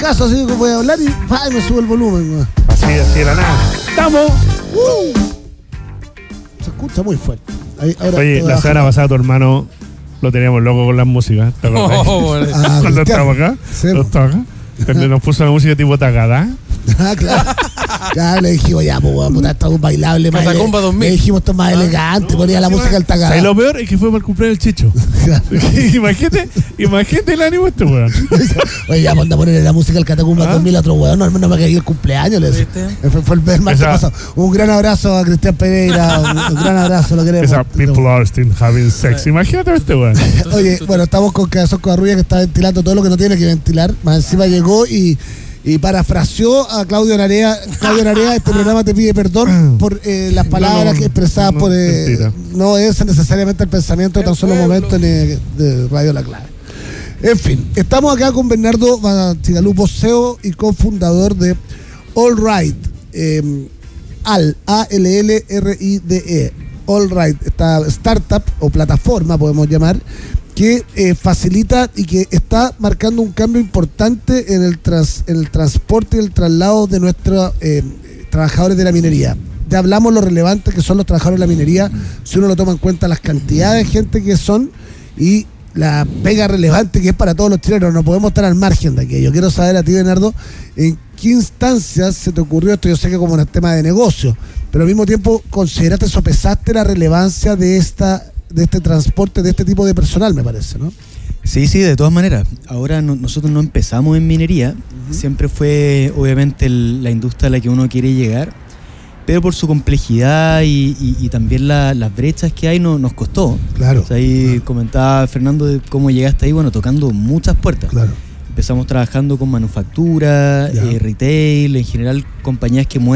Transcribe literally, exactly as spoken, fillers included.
caso, así que voy a hablar y, ¡pah! Y me sube el volumen, weón. Así, así de la nada. ¡Estamos! Uh. Se escucha muy fuerte. Ahí, ahora, Oye, la semana pasada tu hermano lo teníamos loco con las músicas. ¿Te acordás? Oh, bueno. Ah, Cuando Cristian. estábamos acá. Sí, Cuando estábamos acá. Cuando nos puso la música tipo Tagada. Ah, claro. Claro, le dijimos, ya, pues, weón, puta, esto es un bailable más. Catacumba dos mil. Le dijimos, esto es más Ah, elegante, no, ponía la Sí, música al ¿sabes tagada. lo peor? Es que fue para el cumpleaños del Chicho. imagínate, imagínate el ánimo de este weón. Oye, ya, ponte a ponerle la música al Catacumba ¿Ah? dos mil a otro weón, no, no me caí el cumpleaños. Le decía. ¿Viste? Fue, fue el martes Esa- pasado. Un gran abrazo a Cristian Pereira, un, un gran abrazo, lo queremos. Esa people are still having sex. Imagínate a este weón. Oye, bueno, estamos con Cabezón Covarrubias que está ventilando todo lo que no tiene que ventilar. Más encima llegó y, y parafraseó a Claudio Narea. Claudio Narea, este programa te pide perdón por eh, las palabras No, no, que expresadas no, por... Eh, mentira. no es necesariamente el pensamiento de tan solo momento de, de Radio La Clave. En fin, estamos acá con Bernardo Bastigalupo, C E O y cofundador de All Right. Eh, Al, A L L R I D E. All Right, esta startup o plataforma podemos llamar, que eh, facilita y que está marcando un cambio importante en el, trans, en el transporte y el traslado de nuestros eh, trabajadores de la minería. Ya hablamos lo relevante que son los trabajadores de la minería, si uno lo toma en cuenta las cantidades de gente que son y la pega relevante que es para todos los chilenos. No podemos estar al margen de aquello. Quiero saber a ti, Bernardo, en qué instancias se te ocurrió esto. Yo sé que como en el tema de negocio, pero al mismo tiempo consideraste, sopesaste la relevancia de esta de este transporte, de este tipo de personal, me parece, ¿no? Sí, sí, de todas maneras. Ahora no, nosotros no empezamos en minería, uh-huh. Siempre fue obviamente el, la industria a la que uno quiere llegar, pero por su complejidad y, y, y también la, las brechas que hay no, nos costó. Claro. O sea, ahí claro. Comentaba Fernando de cómo llegaste ahí, bueno, tocando muchas puertas. Claro. Empezamos trabajando con manufactura, eh, retail, en general compañías que mueven